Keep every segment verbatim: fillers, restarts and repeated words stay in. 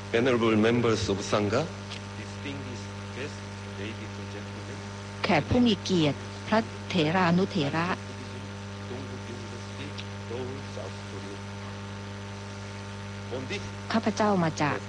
Venerable members of Sangha แขกผู้มีเกียรติพระเถรานุเถระข้าพเจ้ามาจาก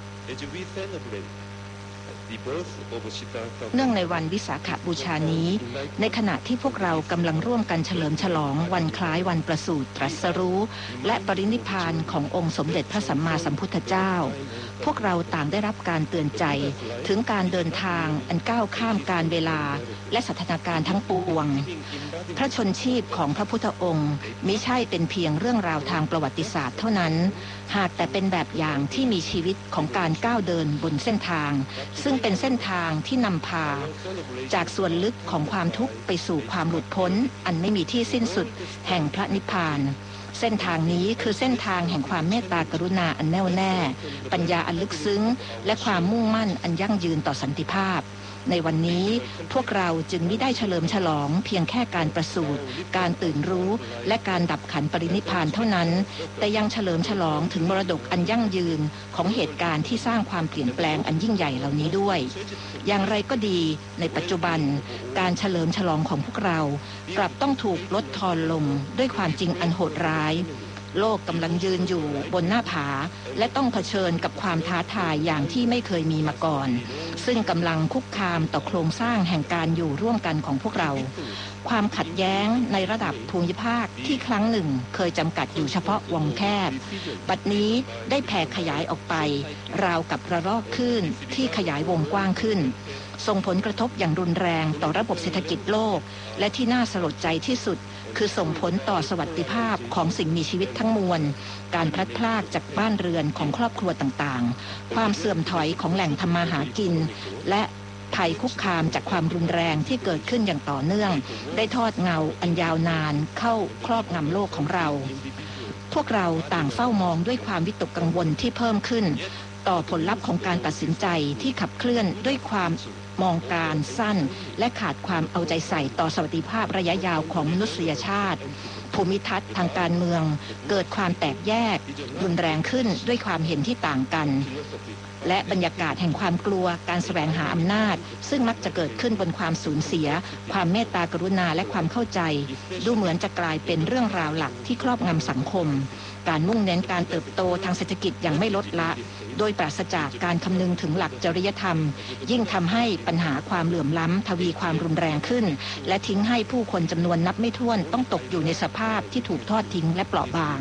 เนื่องในวันวิสาขบูชานี้ในขณะที่พวกเรากำลังร่วมกันเฉลิมฉลองวันคล้ายวันประสูติตรัสรู้และปรินิพพานขององค์สมเด็จพระสัมมาสัมพุทธเจ้าพวกเราต่างได้รับการเตือนใจถึงการเดินทางอันก้าวข้ามการเวลาและสถานการณ์ทั้งปวงพระชนชีพของพระพุทธองค์มิใช่เป็นเพียงเรื่องราวทางประวัติศาสตร์เท่านั้นหากแต่เป็นแบบอย่างที่มีชีวิตของการก้าวเดินบนเส้นทางซึ่งเป็นเส้นทางที่นำพาจากส่วนลึกของความทุกข์ไปสู่ความหลุดพ้นอันไม่มีที่สิ้นสุดแห่งพระนิพพานเส้นทางนี้คือเส้นทางแห่งความเมตตากรุณาอันแน่วแน่ปัญญาอันลึกซึ้งและความมุ่งมั่นอันยั่งยืนต่อสันติภาพในวันนี้พวกเราจึงไม่ได้เฉลิมฉลองเพียงแค่การประสูติการตื่นรู้และการดับขันปรินิพพานเท่านั้นแต่ยังเฉลิมฉลองถึงมรดกอันยั่งยืนของเหตุการณ์ที่สร้างความเปลี่ยนแปลงอันยิ่งใหญ่เหล่านี้ด้วยอย่างไรก็ดีในปัจจุบันการเฉลิมฉลองของพวกเรากลับต้องถูกลดทอนลงด้วยความจริงอันโหดร้ายโลกกำลังยืนอยู่บนหน้าผาและต้องเผชิญกับความท้าทายอย่างที่ไม่เคยมีมาก่อนซึ่งกำลังคุกคามต่อโครงสร้างแห่งการอยู่ร่วมกันของพวกเราความขัดแย้งในระดับภูมิภาคที่ครั้งหนึ่งเคยจำกัดอยู่เฉพาะวงแคบบัดนี้ได้แผ่ขยายออกไปราวกับระลอกคลื่นที่ขยายวงกว้างขึ้นส่งผลกระทบอย่างรุนแรงต่อระบบเศรษฐกิจโลกและที่น่าสลดใจที่สุดคือส่งผลต่อสวัสดิภาพของสิ่งมีชีวิตทั้งมวลการพลัดพรากจากบ้านเรือนของครอบครัวต่างๆความเสื่อมถอยของแหล่งทำมาหากินและภัยคุกคามจากความรุนแรงที่เกิดขึ้นอย่างต่อเนื่องได้ทอดเงาอันยาวนานเข้าครอบงำโลกของเราพวกเราต่างเฝ้ามองด้วยความวิตกกังวลที่เพิ่มขึ้นต่อผลลัพธ์ของการตัดสินใจที่ขับเคลื่อนด้วยความมองการสั้นและขาดความเอาใจใส่ต่อสวัสดิภาพระยะยาวของมนุษยชาติภูมิทัศน์ทางการเมืองเกิดความแตกแยกรุนแรงขึ้นด้วยความเห็นที่ต่างกันและบรรยากาศแห่งความกลัวการแสวงหาอำนาจซึ่งมักจะเกิดขึ้นบนความสูญเสียความเมตตากรุณาและความเข้าใจดูเหมือนจะกลายเป็นเรื่องราวหลักที่ครอบงำสังคมการมุ่งเน้นการเติบโตทางเศรษฐกิจอย่างไม่ลดละโดยปราศจากการคำนึงถึงหลักจริยธรรมยิ่งทำให้ปัญหาความเหลื่อมล้ำทวีความรุนแรงขึ้นและทิ้งให้ผู้คนจำนวนนับไม่ถ้วนต้องตกอยู่ในสภาพที่ถูกทอดทิ้งและเปราะบาง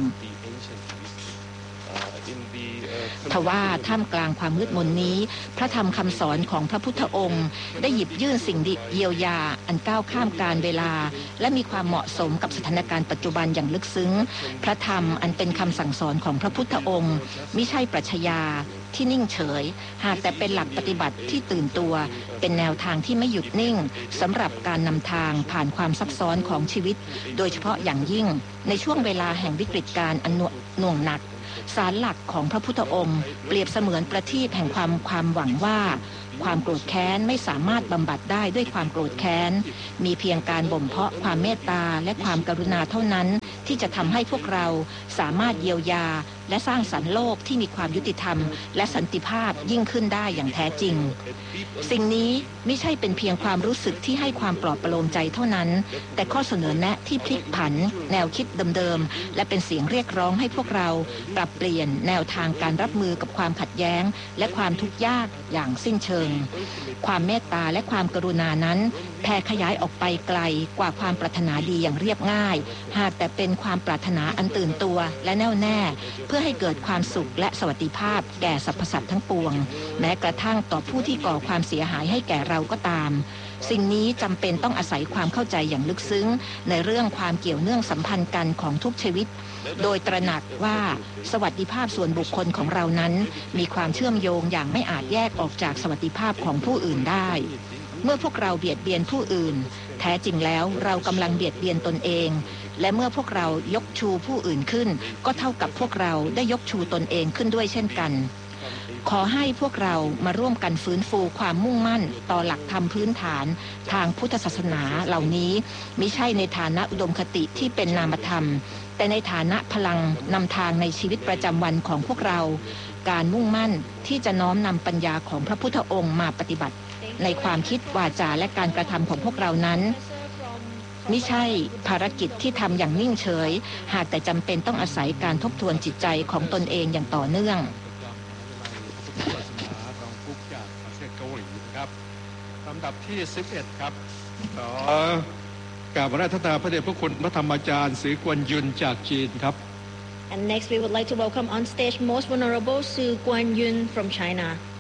ทว่าท่ามกลางความมืดมนนี้พระธรรมคำสอนของพระพุทธองค์ได้หยิบยื่นสิ่งเยียวยาอันก้าวข้ามกาลเวลาและมีความเหมาะสมกับสถานการณ์ปัจจุบันอย่างลึกซึ้งพระธรรมอันเป็นคำสั่งสอนของพระพุทธองค์มิใช่ปรัชญาที่นิ่งเฉยหากแต่เป็นหลักปฏิบัติที่ตื่นตัวเป็นแนวทางที่ไม่หยุดนิ่งสำหรับการนำทางผ่านความซับซ้อนของชีวิตโดยเฉพาะอย่างยิ่งในช่วงเวลาแห่งวิกฤตการณ์อันหน่วงหนักสารหลักของพระพุทธองค์เปรียบเสมือนประทีปแห่งความความหวังว่าความโกรธแค้นไม่สามารถบำบัดได้ด้วยความโกรธแค้นมีเพียงการบ่มเพาะความเมตตาและความกรุณาเท่านั้นที่จะทำให้พวกเราสามารถเยียวยาและสร้างสรรค์โลกที่มีความยุติธรรมและสันติภาพยิ่งขึ้นได้อย่างแท้จริงสิ่งนี้ไม่ใช่เป็นเพียงความรู้สึกที่ให้ความปลอบประโลมใจเท่านั้นแต่ข้อเสนอแนะที่พลิกผันแนวคิดเดิมๆและเป็นเสียงเรียกร้องให้พวกเราปรับเปลี่ยนแนวทางการรับมือกับความขัดแย้งและความทุกข์ยากอย่างสิ้นเชิงความเมตตาและความกรุณานั้นแผ่ขยายออกไปไกลกว่าความปรารถนาดีอย่างเรียบง่ายหากแต่เป็นความปรารถนาอันตื่นตัวและแน่วแน่เพื่อให้เกิดความสุขและสวัสดิภาพแก่สรรพสัตว์ทั้งปวงแม้กระทั่งต่อผู้ที่ก่อความเสียหายให้แก่เราก็ตามสิ่งนี้จำเป็นต้องอาศัยความเข้าใจอย่างลึกซึ้งในเรื่องความเกี่ยวเนื่องสัมพันธ์กันของทุกชีวิตโดยตระหนักว่าสวัสดิภาพส่วนบุคคลของเรานั้นมีความเชื่อมโยงอย่างไม่อาจแยกออกจากสวัสดิภาพของผู้อื่นได้เมื่อพวกเราเบียดเบียนผู้อื่นแท้จริงแล้วเรากำลังเบียดเบียนตนเองและเมื่อพวกเรายกชูผู้อื่นขึ้นก็เท่ากับพวกเราได้ยกชูตนเองขึ้นด้วยเช่นกันขอให้พวกเรามาร่วมกันฟื้นฟูความมุ่งมั่นต่อหลักธรรมพื้นฐานทางพุทธศาสนาเหล่านี้มิใช่ในฐานะอุดมคติที่เป็นนามธรรมแต่ในฐานะพลังนำทางในชีวิตประจำวันของพวกเราการมุ่งมั่นที่จะน้อมนำปัญญาของพระพุทธองค์มาปฏิบัติในความคิดวาจาและการกระทำของพวกเรานั้นมิใช่ภารกิจที่ทำอย่างนิ่งเฉยหากแต่จำเป็นต้องอาศัยการทบทวนจิตใจของตนเองอย่างต่อเนื่องลำดับที่สิบเอ็ดครับขอกราบพระราชทานพระเดชพระคุณพระธรรมอาจารย์ศรีกวนยุนจากจีนครับ And next we would like to welcome on stage Most Venerable Su Guanyun from China.